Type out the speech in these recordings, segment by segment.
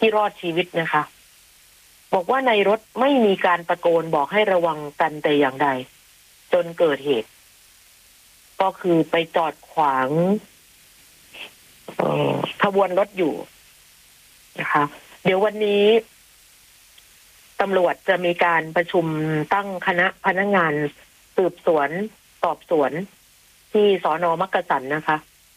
ที่รอดชีวิตนะคะบอกว่าในรถไม่มีการตะโกนบอกให้ระวังกันแต่อย่างใดจนเกิดเหตุก็คือไปจอดขวางขบวนรถอยู่นะคะเดี๋ยววันนี้ตำรวจจะมีการประชุมตั้งคณะพนักงานสืบสวนสอบสวนที่สน.มักกะสันนะคะ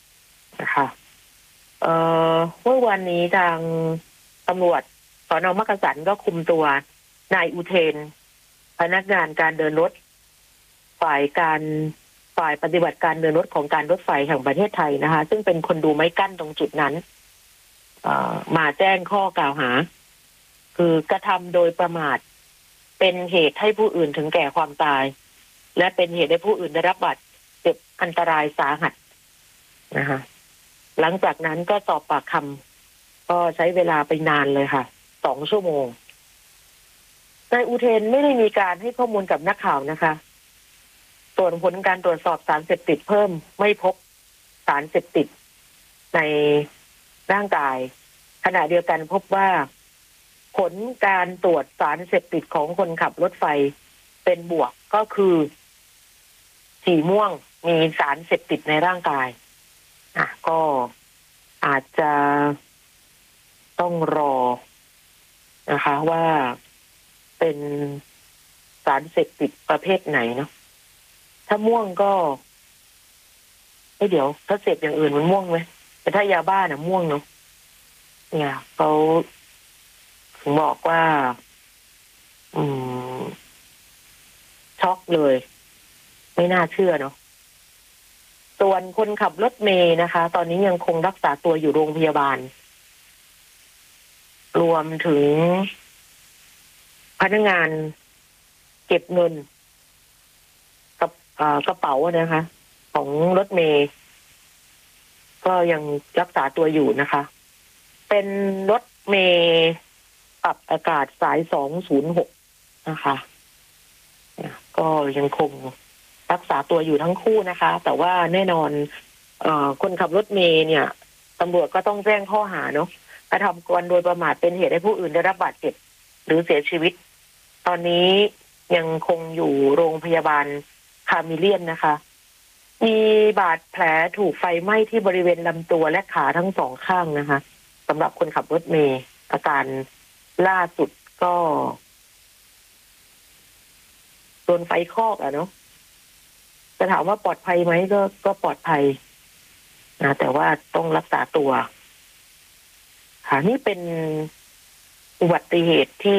เมื่อวันนี้ทางตำรวจสน.มักกะสันก็คุมตัวนายอุเทนพนักงานการเดินรถฝ่ายปฏิบัติการเดินรถของการรถไฟแห่งประเทศไทยนะคะซึ่งเป็นคนดูไม้กั้นตรงจุดนั้นมาแจ้งข้อกล่าวหาคือกระทำโดยประมาทเป็นเหตุให้ผู้อื่นถึงแก่ความตายและเป็นเหตุให้ผู้อื่นได้รับบาดเจ็บอันตรายสาหัสนะคะหลังจากนั้นก็สอบปากคำก็ใช้เวลาไปนานเลยค่ะ2 ชั่วโมงนายอุเทนไม่ได้มีการให้ข้อมูลกับนักข่าวนะคะส่วนผลการตรวจสอบสารเสพติดเพิ่มไม่พบสารเสพติดในร่างกายขณะเดียวกันพบว่าผลการตรวจสารเสพติดของคนขับรถไฟเป็นบวกก็คือสีม่วงมีสารเสพติดในร่างกายก็อาจจะต้องรอนะคะว่าเป็นสารเสพติดประเภทไหนเนาะถ้าม่วงก็เดี๋ยวถ้าเสพอย่างอื่นมันม่วงไหมแต่ถ้ายาบ้าน่ะม่วงเนาะเนี่ยเขาถึงบอกว่าช็อกเลยไม่น่าเชื่อเนาะส่วนคนขับรถเมล์นะคะตอนนี้ยังคงรักษาตัวอยู่โรงพยาบาลรวมถึงพนักงานเก็บเงินกับกระเป๋านะคะของรถเมล์ก็ยังรักษาตัวอยู่นะคะเป็นรถเมล์ปรับอากาศสาย206นะคะก็ยังคงรักษาตัวอยู่ทั้งคู่นะคะแต่ว่าแน่นอนคนขับรถเมล์เนี่ยตำรวจก็ต้องแจ้งข้อหาเนาะกระทำการโดยประมาทเป็นเหตุให้ผู้อื่นได้รับบาดเจ็บหรือเสียชีวิตตอนนี้ยังคงอยู่โรงพยาบาลคามิเลียนนะคะมีบาดแผลถูกไฟไหม้ที่บริเวณลำตัวและขาทั้งสองข้างนะคะสำหรับคนขับรถเมล์อาการล่าสุดก็โดนไฟคลอกเนาะจะถามว่าปลอดภัยไหมก็ปลอดภัยนะแต่ว่าต้องรักษาตัวค่ะนี่เป็นอุบัติเหตุที่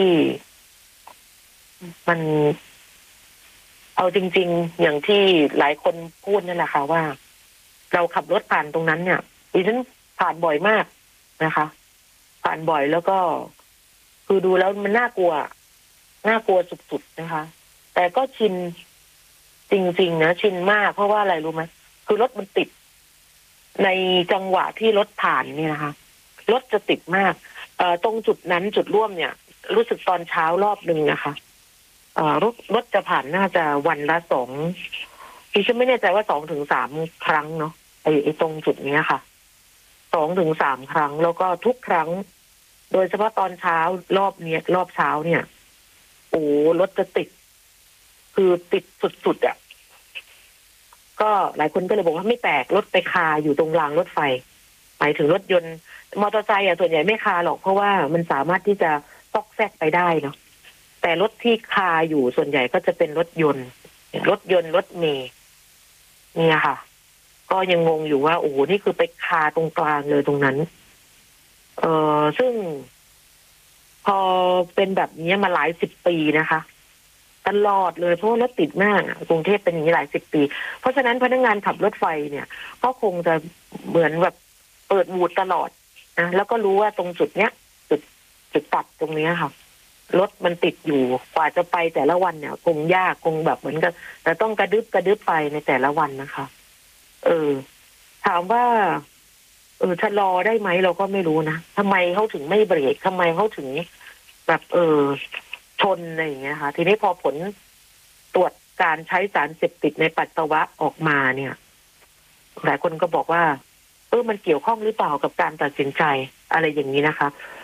มันเอาจริงๆอย่างที่หลายคนพูดนั่นแหละค่ะว่าเราขับรถผ่านตรงนั้นเนี่ยดิฉันผ่านบ่อยมากนะคะผ่านบ่อยแล้วก็คือดูแล้วมันน่ากลัวสุดๆนะคะแต่ก็ชินจริงๆนะชินมากเพราะว่าอะไรรู้ไหมคือรถมันติดในจังหวะที่รถผ่านนี่นะคะรถจะติดมากตรงจุดนั้นจุดร่วมเนี่ยรู้สึกตอนเช้ารอบนึงนะคะรถจะผ่านน่าจะวันละ2ดิฉันไม่แน่ใจว่า2 ถึง 3 ครั้งเนาะไอ้ตรงจุดนี้ค่ะ2 ถึง 3 ครั้งแล้วก็ทุกครั้งโดยเฉพาะตอนเช้ารอบเช้าเนี่ยโอ้รถจะติดคือติดสุดๆก็หลายคนก็เลยบอกว่าไม่แปลกรถไปคาอยู่ตรงรางรถไฟหมายถึงรถยนต์มอเตอร์ไซค์ส่วนใหญ่ไม่คาหรอกเพราะว่ามันสามารถที่จะซอกแซกไปได้เนาะแต่รถที่คาอยู่ส่วนใหญ่ก็จะเป็นรถยนต์รถเมล์เนี่ยค่ะก็ยังงงอยู่ว่าโอ้โหนี่คือไปคาตรงกลางเลยตรงนั้นซึ่งพอเป็นแบบนี้มาหลาย10 ปีนะคะตลอดเลยเพราะรถติดมากกรุงเทพเป็นอย่างนี้หลาย10 ปีเพราะฉะนั้นพนักงานขับรถไฟเนี่ยก็คงจะเหมือนแบบเปิดวูดตลอดนะแล้วก็รู้ว่าตรงจุดเนี้ยจุดตัดตรงนี้ค่ะรถมันติดอยู่กว่าจะไปแต่ละวันเนี่ยคงยากคงแบบเหมือนกับแต่ต้องกระดึบไปในแต่ละวันนะคะถามว่าชะลอได้ไหมเราก็ไม่รู้นะทำไมเขาถึงไม่เบรกทำไมเขาถึงแบบชนอะไรอย่างเงี้ยค่ะทีนี้พอผลตรวจการใช้สารเสพติดในปัสสาวะออกมาเนี่ยหลายคนก็บอกว่ามันเกี่ยวข้องหรือเปล่ากับการตัดสินใจอะไรอย่างนี้นะคะ